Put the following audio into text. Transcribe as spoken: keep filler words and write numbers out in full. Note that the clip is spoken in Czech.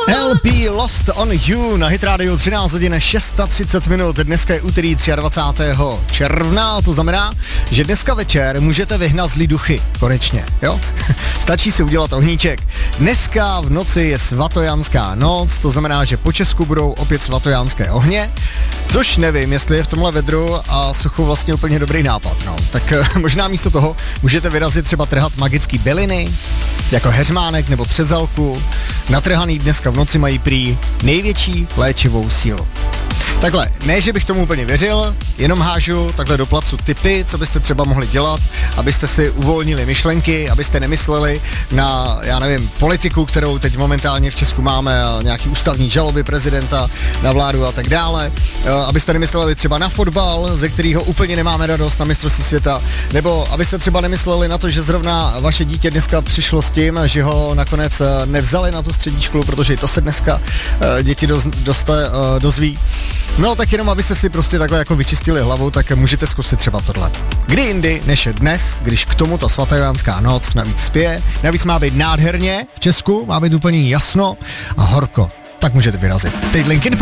L P Lost on You na Hit Radio třináct hodin třicet šest minut. Dneska je úterý dvacátého třetího června, to znamená, že dneska večer můžete vyhnat zlý duchy. Konečně, jo? Stačí si udělat ohníček. Dneska v noci je svatojanská noc, to znamená, že po Česku budou opět svatojánské ohně, což nevím, jestli je v tomhle vedru a suchu vlastně úplně dobrý nápad, no. Tak možná místo toho můžete vyrazit třeba trhat magický byliny, jako heřmánek nebo třezalku. Natrhaný dneska v noci mají prý největší léčivou sílu. Takhle, ne, že bych tomu úplně věřil, jenom hážu takhle do placu tipy, co byste třeba mohli dělat, abyste si uvolnili myšlenky, abyste nemysleli na, já nevím, politiku, kterou teď momentálně v Česku máme, a nějaký ústavní žaloby prezidenta na vládu a tak dále, abyste nemysleli třeba na fotbal, ze kterého úplně nemáme radost, na mistrovství světa, nebo abyste třeba nemysleli na to, že zrovna vaše dítě dneska přišlo s tím, že ho nakonec nevzali na tu střední školu, protože i to se dneska děti doz, doste, dozví. No tak jenom abyste si prostě takhle jako vyčistili hlavu, tak můžete zkusit třeba tohle. Kdy jindy, než je dnes, když k tomu ta svatojanská noc navíc spěje, navíc má být nádherně v Česku, má být úplně jasno a horko, tak můžete vyrazit. Teď Linkin